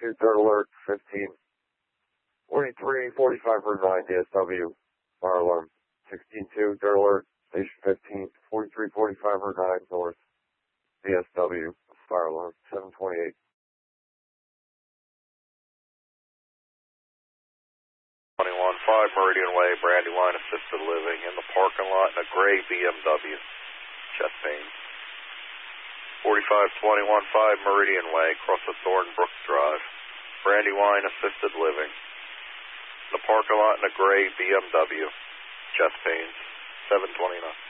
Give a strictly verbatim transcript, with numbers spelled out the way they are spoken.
two, third alert, fifteen. forty-three, forty-five, Route nine, D S W, fire alarm. sixteen two, third alert, station fifteen. forty-three, forty-five, Route nine, north, D S W, fire alarm. seven twenty-eight. twenty-one five, Meridian Way, Brandywine Assisted Living, in the parking lot in a gray B M W, chest pain. forty-five twenty-one five, Meridian Way, across the Thornbrook Drive, Brandywine Assisted Living, in the parking lot in a gray B M W, chest pains, seven twenty-nine.